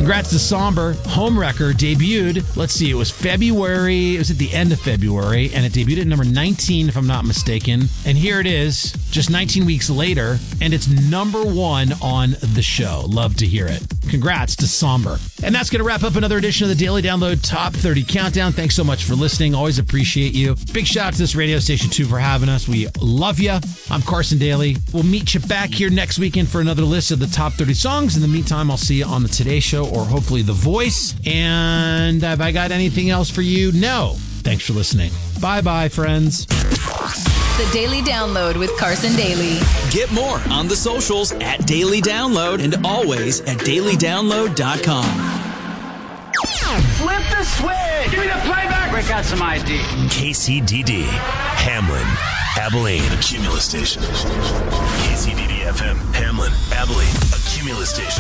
Congrats to Somber. Homewrecker debuted, let's see, it was February. It was at the end of February, and it debuted at number 19, if I'm not mistaken. And here it is, just 19 weeks later, and it's number 1 on the show. Love to hear it. Congrats to Somber. And that's going to wrap up another edition of the Daily Download Top 30 Countdown. Thanks so much for listening. Always appreciate you. Big shout out to this radio station, too, for having us. We love you. I'm Carson Daly. We'll meet you back here next weekend for another list of the top 30 songs. In the meantime, I'll see you on the Today Show or hopefully The Voice. And have I got anything else for you? No. Thanks for listening. Bye-bye, friends. The Daily Download with Carson Daly. Get more on the socials at Daily Download and always at dailydownload.com. Flip the switch! Give me the playback! Break out some ID. KCDD, Hamlin, Abilene, a Cumulus station. KCDD FM, Hamlin, Abilene, a Cumulus station.